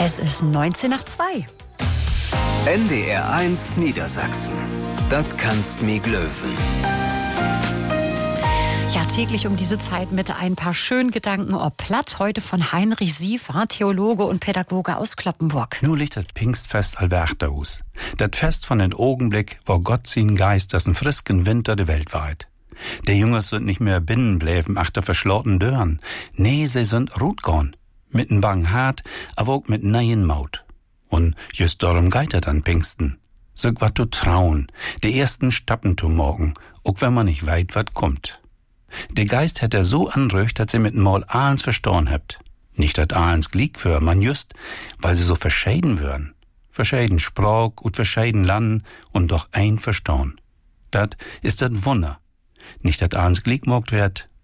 Es ist 19 nach 2. NDR 1 Niedersachsen. Das kannst mi glöwen. Ja, täglich um diese Zeit mit ein paar schönen Gedanken ob Platt. Heute von Heinrich Siefer, Theologe und Pädagoge aus Cloppenburg. Nu liegt das Pfingstfest allwerchter aus. Das Fest von den Augenblick, wo Gott sin Geist das en frisken Winter de Welt weit. Der Jüngers sind nicht mehr binnen bleiben achter verschlossenen Dörren. Nee, sie sind rutgorn. Mit en bangen Hart, aber auch mit neien Maut. Und just darum geht das an Pfingsten. So wat zu trauen, die ersten Stappen zu morgen, auch wenn man nicht weit wat kommt. Der Geist hat er so anröcht, dass sie mit Mal Ahlens verstorn habt. Nicht dat Ahlens glieg für, man just, weil sie so verscheiden würden. Verscheiden Sprach und verscheiden Land und doch ein verstorn. Dat ist dat Wunder. Nicht dat Ahlens glieg mogt wird,